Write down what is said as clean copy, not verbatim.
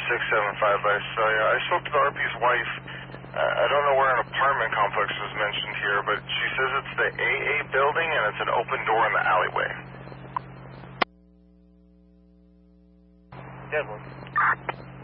675 I saw you. I spoke to the RP's wife. I don't know where an apartment complex was mentioned here, but she says it's the AA building and it's an open door in the alleyway. Deadwood.